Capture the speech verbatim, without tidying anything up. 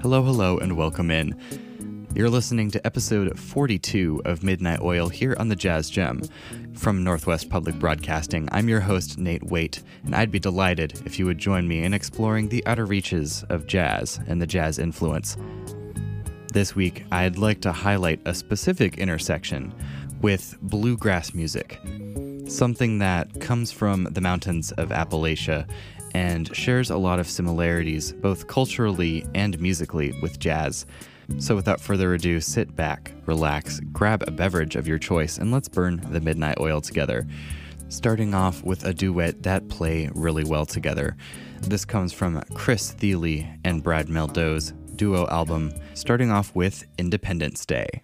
Hello, hello, and welcome in. You're listening to episode forty-two of Midnight Oil here on the Jazz Gem. From Northwest Public Broadcasting, I'm your host, Nate Waite, and I'd be delighted if you would join me in exploring the outer reaches of jazz and the jazz influence. This week, I'd like to highlight a specific intersection with bluegrass music, something that comes from the mountains of Appalachia and shares a lot of similarities, both culturally and musically, with jazz. So without further ado, sit back, relax, grab a beverage of your choice, and let's burn the midnight oil together. Starting off with a duet that play really well together. This comes from Chris Thile and Brad Meldo's duo album, starting off with Independence Day.